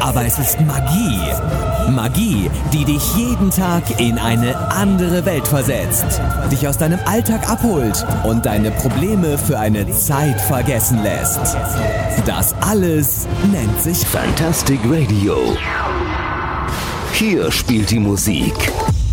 aber es ist Magie. Magie, die dich jeden Tag in eine andere Welt versetzt, dich aus deinem Alltag abholt und deine Probleme für eine Zeit vergessen lässt. Das alles nennt sich Fantastic Radio. Hier spielt die Musik.